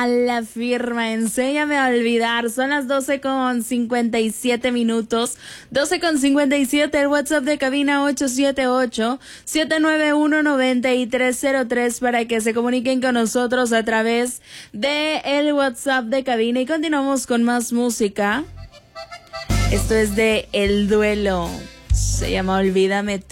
a la firma Enséñame a olvidar. Son las 12:57. 12:57, el WhatsApp de cabina 878-791-9303 para que se comuniquen con nosotros a través de el WhatsApp de cabina. Y continuamos con más música. Esto es de El Duelo. Se llama Olvídame Tú.